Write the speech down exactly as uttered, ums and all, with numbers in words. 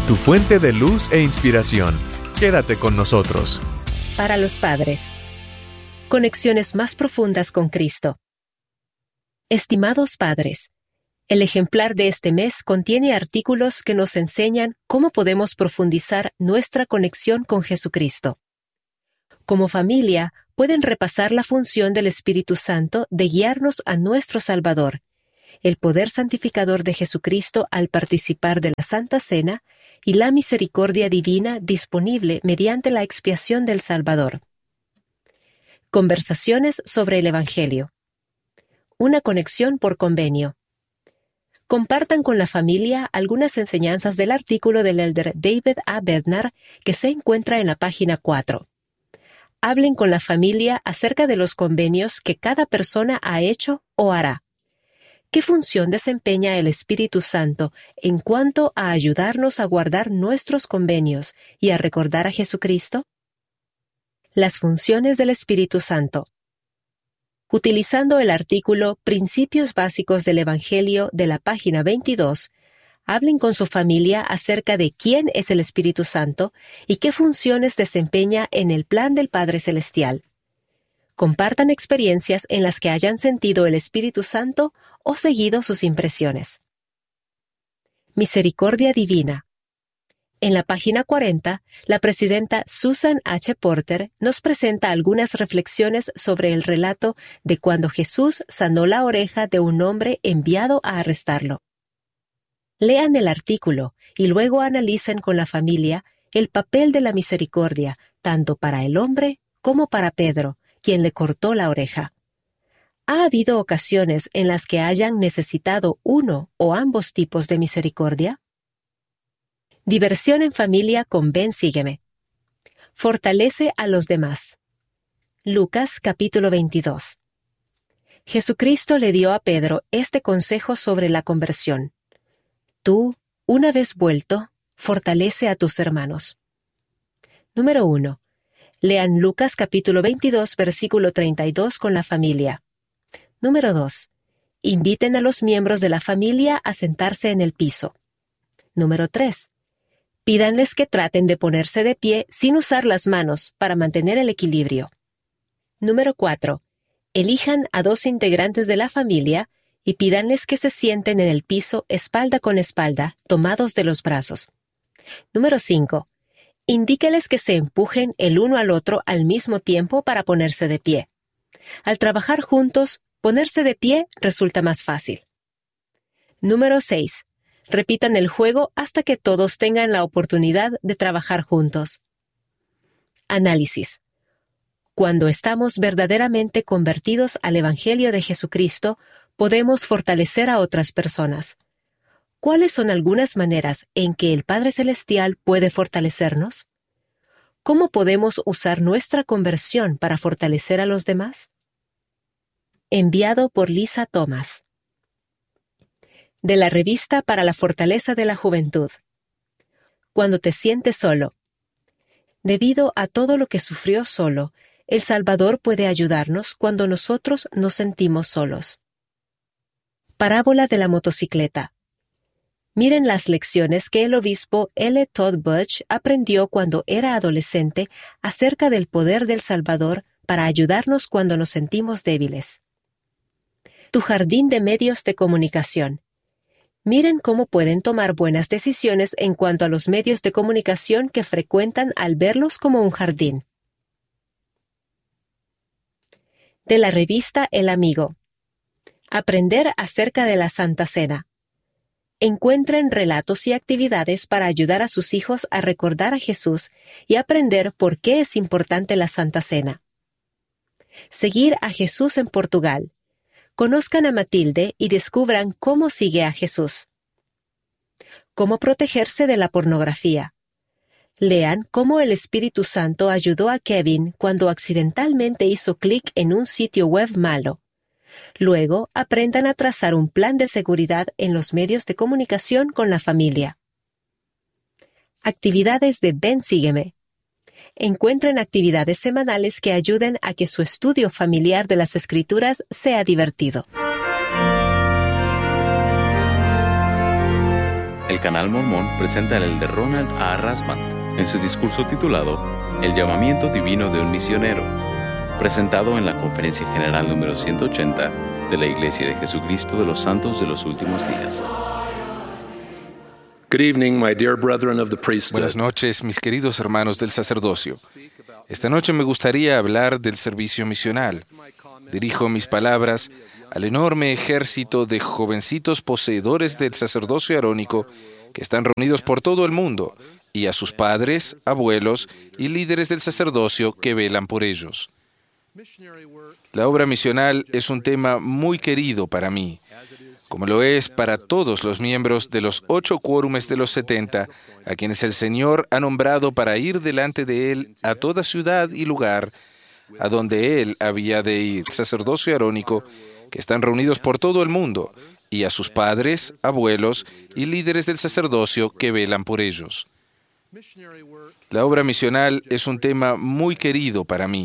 tu fuente de luz e inspiración. Quédate con nosotros. Para los padres. Conexiones más profundas con Cristo. Estimados padres, el ejemplar de este mes contiene artículos que nos enseñan cómo podemos profundizar nuestra conexión con Jesucristo. Como familia, pueden repasar la función del Espíritu Santo de guiarnos a nuestro Salvador, el poder santificador de Jesucristo al participar de la Santa Cena y la misericordia divina disponible mediante la expiación del Salvador. Conversaciones sobre el Evangelio. Una conexión por convenio. Compartan con la familia algunas enseñanzas del artículo del elder David A. Bednar que se encuentra en la página cuatro. Hablen con la familia acerca de los convenios que cada persona ha hecho o hará. ¿Qué función desempeña el Espíritu Santo en cuanto a ayudarnos a guardar nuestros convenios y a recordar a Jesucristo? Las funciones del Espíritu Santo. Utilizando el artículo Principios Básicos del Evangelio de la página veintidós, hablen con su familia acerca de quién es el Espíritu Santo y qué funciones desempeña en el plan del Padre Celestial. Compartan experiencias en las que hayan sentido el Espíritu Santo o seguido sus impresiones. Misericordia divina. En la página cuarenta, la presidenta Susan H. Porter nos presenta algunas reflexiones sobre el relato de cuando Jesús sanó la oreja de un hombre enviado a arrestarlo. Lean el artículo y luego analicen con la familia el papel de la misericordia, tanto para el hombre como para Pedro, quien le cortó la oreja. ¿Ha habido ocasiones en las que hayan necesitado uno o ambos tipos de misericordia? Diversión en familia con Ven Sígueme. Fortalece a los demás. Lucas capítulo veintidós. Jesucristo le dio a Pedro este consejo sobre la conversión. Tú, una vez vuelto, fortalece a tus hermanos. Número uno. Lean Lucas capítulo veintidós, versículo treinta y dos con la familia. Número dos. Inviten a los miembros de la familia a sentarse en el piso. Número tres. Pídanles que traten de ponerse de pie sin usar las manos para mantener el equilibrio. Número cuatro. Elijan a dos integrantes de la familia y pídanles que se sienten en el piso espalda con espalda, tomados de los brazos. Número cinco. Indíqueles que se empujen el uno al otro al mismo tiempo para ponerse de pie. Al trabajar juntos, ponerse de pie resulta más fácil. Número seis. Repitan el juego hasta que todos tengan la oportunidad de trabajar juntos. Análisis. Cuando estamos verdaderamente convertidos al Evangelio de Jesucristo, podemos fortalecer a otras personas. ¿Cuáles son algunas maneras en que el Padre Celestial puede fortalecernos? ¿Cómo podemos usar nuestra conversión para fortalecer a los demás? Enviado por Lisa Thomas. De la revista para la fortaleza de la juventud. Cuando te sientes solo. Debido a todo lo que sufrió solo, el Salvador puede ayudarnos cuando nosotros nos sentimos solos. Parábola de la motocicleta. Miren las lecciones que el obispo L. Todd Butch aprendió cuando era adolescente acerca del poder del Salvador para ayudarnos cuando nos sentimos débiles. Tu jardín de medios de comunicación. Miren cómo pueden tomar buenas decisiones en cuanto a los medios de comunicación que frecuentan al verlos como un jardín. De la revista El Amigo. Aprender acerca de la Santa Cena. Encuentren relatos y actividades para ayudar a sus hijos a recordar a Jesús y aprender por qué es importante la Santa Cena. Seguir a Jesús en Portugal. Conozcan a Matilde y descubran cómo sigue a Jesús. Cómo protegerse de la pornografía. Lean cómo el Espíritu Santo ayudó a Kevin cuando accidentalmente hizo clic en un sitio web malo. Luego, aprendan a trazar un plan de seguridad en los medios de comunicación con la familia. Actividades de Ven Sígueme. Encuentren actividades semanales que ayuden a que su estudio familiar de las Escrituras sea divertido. El Canal Mormón presenta el de Ronald A. Rasband en su discurso titulado El llamamiento divino de un misionero, presentado en la Conferencia General número ciento ochenta de la Iglesia de Jesucristo de los Santos de los Últimos Días. Good evening, my dear brethren of the priesthood. Buenas noches, mis queridos hermanos del sacerdocio. Esta noche me gustaría hablar del servicio misional. Dirijo mis palabras al enorme ejército de jovencitos poseedores del sacerdocio arónico que están reunidos por todo el mundo, y a sus padres, abuelos y líderes del sacerdocio que velan por ellos. La obra misional es un tema muy querido para mí, como lo es para todos los miembros de los ocho quórumes de los setenta, a quienes el Señor ha nombrado para ir delante de Él a toda ciudad y lugar a donde Él había de ir. El sacerdocio arónico, que están reunidos por todo el mundo, y a sus padres, abuelos y líderes del sacerdocio que velan por ellos. La obra misional es un tema muy querido para mí,